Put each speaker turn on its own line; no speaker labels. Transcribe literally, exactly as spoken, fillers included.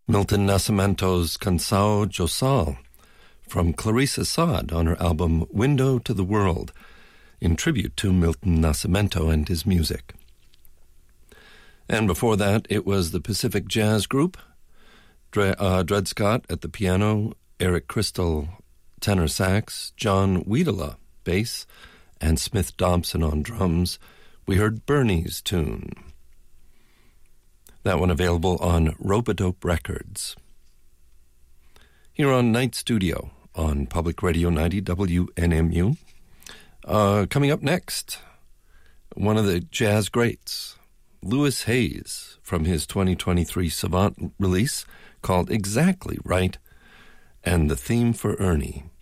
Milton Nascimento's Cansao Josal from Clarissa Saad on her album Window to the World, in tribute to Milton Nascimento and his music. And before that, it was the Pacific Jazz Group, Dre, uh, Dred Scott at the piano, Eric Crystal tenor sax, John Wiedela bass, and Smith Dobson on drums. We heard Bernie's tune. That one available on Rope-A-Dope Records. Here on Night Studio on Public Radio ninety W N M U. Uh, coming up next, one of the jazz greats, Louis Hayes, from his twenty twenty-three Savant release called Exactly Right, and the theme for Ernie.